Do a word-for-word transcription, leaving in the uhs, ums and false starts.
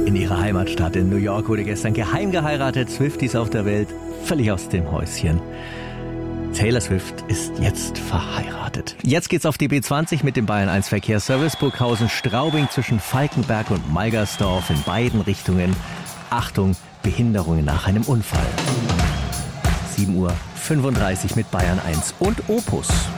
In ihrer Heimatstadt in New York wurde gestern geheim geheiratet. Swifties auf der Welt, völlig aus dem Häuschen. Taylor Swift ist jetzt verheiratet. Jetzt geht's auf die B zwanzig mit dem Bayern eins Verkehrsservice. Burghausen-Straubing zwischen Falkenberg und Meigersdorf in beiden Richtungen. Achtung, Behinderungen nach einem Unfall. sieben Uhr fünfunddreißig mit Bayern eins und Opus.